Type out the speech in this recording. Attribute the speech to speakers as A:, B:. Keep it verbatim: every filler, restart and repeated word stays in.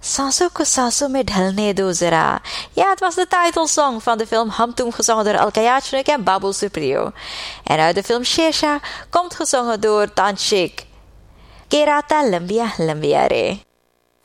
A: Sasu ko sasu में ढलने दो जरा. Ja, het was de titelsong van de film Hamtum, gezongen door Alka Yachnik en Babul Supriyo. En uit de film Shesha komt gezongen door Tanshik. Kerata lambia lambia re.